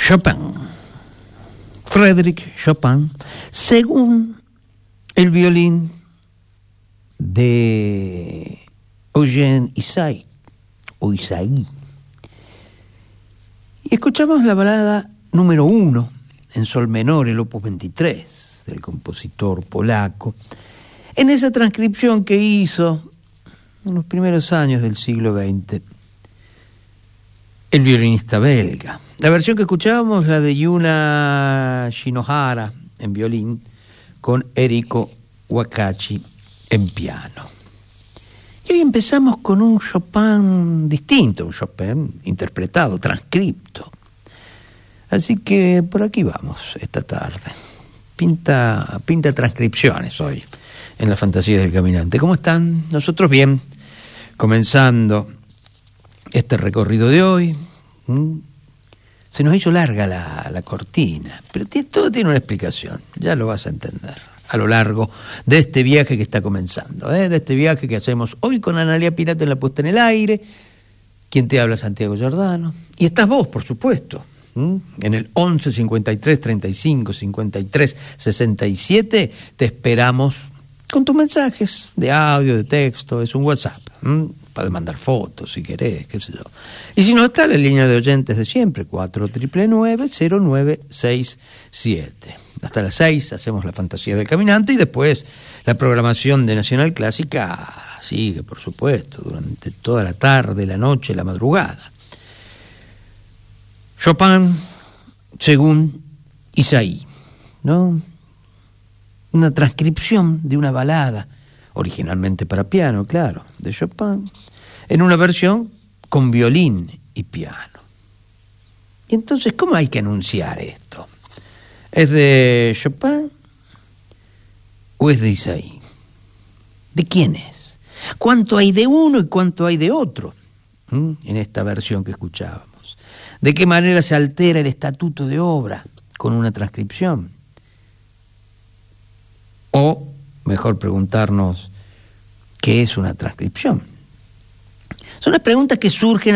Chopin, Frédéric Chopin, según el violín de Eugène Ysaÿe, o Ysaÿe. Y escuchamos la balada número 1 en sol menor, el opus 23, del compositor polaco, en esa transcripción que hizo en los primeros años del siglo XX el violinista belga. La versión que escuchábamos, la de Yuna Shinohara en violín, con Eriko Wakachi en piano. Y hoy empezamos con un Chopin distinto, un Chopin interpretado, transcripto. Así que por aquí vamos esta tarde. Pinta transcripciones hoy en la Fantasía del Caminante. ¿Cómo están? Nosotros bien, comenzando este recorrido de hoy. Se nos hizo larga la cortina, pero todo tiene una explicación, ya lo vas a entender a lo largo de este viaje que está comenzando, de este viaje que hacemos hoy con Analía Pirata en la puesta en el aire, quien te habla, Santiago Giordano, y estás vos, por supuesto, en el 11 53 35 53 67, te esperamos con tus mensajes de audio, de texto, es un WhatsApp, para mandar fotos si querés, qué sé yo. Y si no, está la línea de oyentes de siempre, 4999-0967. Hasta las 6 hacemos la Fantasía del Caminante y después la programación de Nacional Clásica sigue, por supuesto, durante toda la tarde, la noche, la madrugada. Chopin, según Ysaÿe, ¿no? Una transcripción de una balada, originalmente para piano, claro, de Chopin, en una versión con violín y piano. Y entonces, ¿cómo hay que anunciar esto? ¿Es de Chopin o es de Ysaÿe? ¿De quién es? ¿Cuánto hay de uno y cuánto hay de otro en esta versión que escuchábamos? ¿De qué manera se altera el estatuto de obra con una transcripción? O, mejor preguntarnos, ¿qué es una transcripción? Son las preguntas que surgen